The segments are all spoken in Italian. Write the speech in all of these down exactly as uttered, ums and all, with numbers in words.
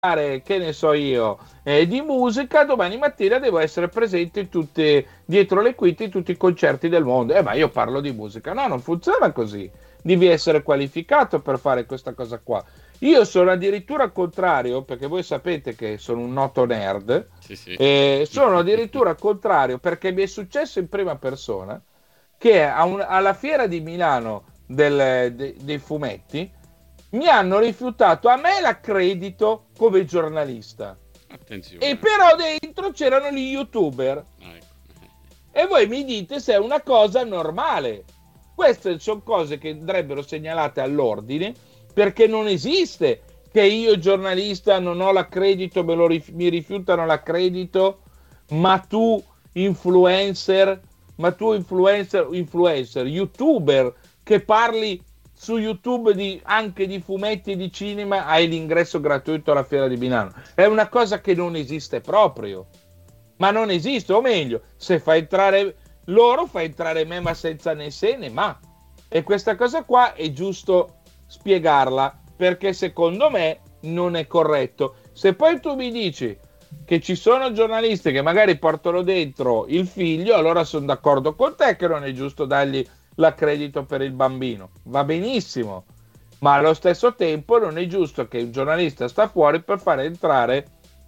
che ne so io, eh, di musica, domani mattina devo essere presente in tutte, dietro le quinte in tutti i concerti del mondo. Eh, ma io parlo di musica. No, non funziona così. Devi essere qualificato per fare questa cosa qua. Io sono addirittura contrario, perché voi sapete che sono un noto nerd, Sì, sì. eh, sono addirittura contrario perché mi è successo in prima persona che a un- alla fiera di Milano del- de- dei fumetti mi hanno rifiutato a me l'accredito come giornalista. E Attenzione. però dentro c'erano gli youtuber. Ah, ecco. E voi mi dite se è una cosa normale. Queste sono cose che andrebbero segnalate all'ordine perché non esiste che io giornalista non ho l'accredito, me lo rif- mi rifiutano l'accredito, ma tu influencer, ma tu influencer, influencer, youtuber che parli su YouTube di, anche di fumetti e di cinema hai l'ingresso gratuito alla Fiera di Milano. È una cosa che non esiste proprio. Ma non esiste, o meglio, se fa entrare loro, fa entrare me, ma senza né se né ma. E questa cosa qua è giusto spiegarla, perché secondo me non è corretto. Se poi tu mi dici che ci sono giornalisti che magari portano dentro il figlio, allora sono d'accordo con te che non è giusto dargli l'accredito per il bambino. Va benissimo, ma allo stesso tempo non è giusto che un giornalista sta fuori per far entrare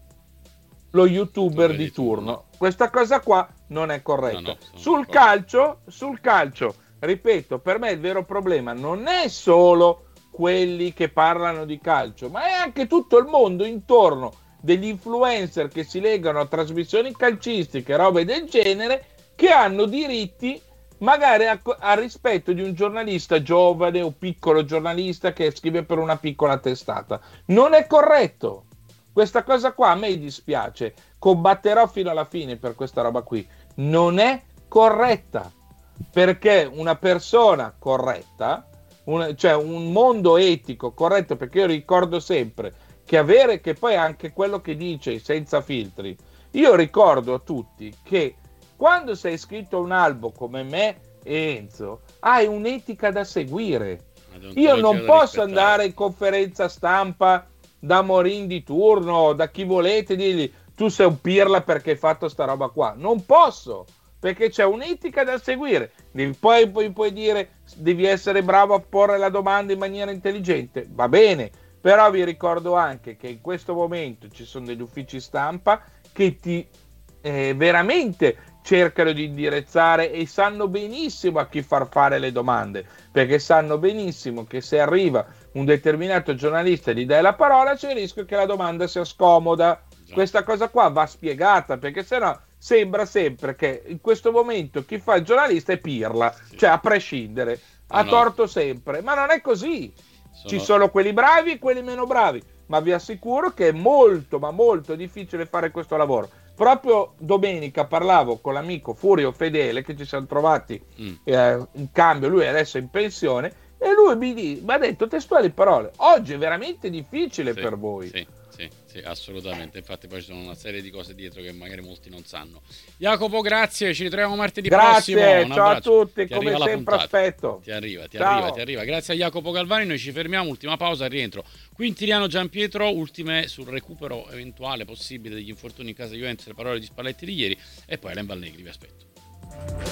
lo youtuber Youtuber di di turno. turno. Questa cosa qua non è No, corretta. no, sono Sul d'accordo. calcio, sul calcio, ripeto, per me il vero problema non è solo quelli che parlano di calcio, ma è anche tutto il mondo intorno degli influencer che si legano a trasmissioni calcistiche, robe del genere, che hanno diritti magari a, a rispetto di un giornalista giovane o piccolo giornalista che scrive per una piccola testata. Non è corretto. Questa cosa qua a me dispiace, combatterò fino alla fine per questa roba qui. Non è corretta, perché una persona corretta, una, cioè un mondo etico corretto, perché io ricordo sempre che avere, che poi anche quello che dice senza filtri, io ricordo a tutti che quando sei iscritto a un albo come me e Enzo, hai un'etica da seguire. Una Io deontologia non da posso rispettare. andare in conferenza stampa da Morin di turno, da chi volete, dirgli tu sei un pirla perché hai fatto sta roba qua. Non posso, perché c'è un'etica da seguire. Poi, poi puoi dire devi essere bravo a porre la domanda in maniera intelligente, va bene, però vi ricordo anche che in questo momento ci sono degli uffici stampa che ti eh, veramente cercano di indirizzare e sanno benissimo a chi far fare le domande, perché sanno benissimo che se arriva un determinato giornalista e gli dai la parola c'è il rischio che la domanda sia scomoda. Già. Questa cosa qua va spiegata, perché sennò sembra sempre che in questo momento chi fa il giornalista è pirla, Sì, cioè sì. a prescindere, No, ha no, torto sempre, ma non è così. Ci sono... sono quelli bravi e quelli meno bravi, ma vi assicuro che è molto, ma molto difficile fare questo lavoro. Proprio domenica parlavo con l'amico Furio Fedele che ci siamo trovati Mm. eh, in cambio, lui adesso è in pensione e lui mi, di, mi ha detto testuali parole, oggi è veramente difficile Sì, per voi. sì, sì, sì, assolutamente. Infatti poi ci sono una serie di cose dietro che magari molti non sanno. Jacopo, grazie, ci ritroviamo martedì prossimo. Grazie, Un ciao a abbraccio. tutti, Ti come arriva la sempre puntata. aspetto. Ti arriva, ti arriva, ti Ciao. arriva. Grazie a Jacopo Galvani, noi ci fermiamo, ultima pausa, rientro. Quintiliano Giampietro, ultime sul recupero eventuale possibile degli infortuni in casa Juventus, le parole di Spalletti di ieri e poi Lembo Allegri, vi aspetto.